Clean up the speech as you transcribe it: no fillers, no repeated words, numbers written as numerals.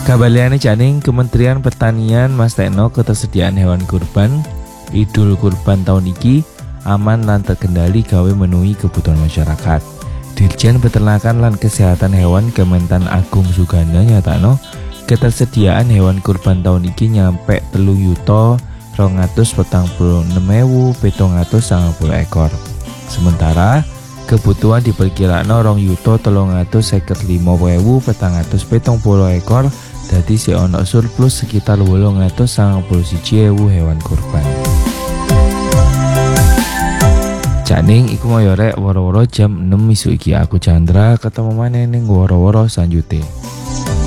Kabaliane janing Kementerian Pertanian mastekno ketersediaan hewan kurban Idul Kurban tahun iki aman lan terkendali gawe menuhi kebutuhan masyarakat. Dirjen Peternakan lan Kesehatan Hewan Kementan Agung Suganda nyatakno ketersediaan hewan kurban tahun iki nyampe 3.246.790 ekor. Sementara kebutuhan diperkirakan 2.355.470 ekor, dadi si ono surplus sekitar 891.000 hewan kurban. Janing iku mau yorek woro-woro jam 6 isu iki. Aku Chandra, ketemu maneh ning woro-woro sanjute.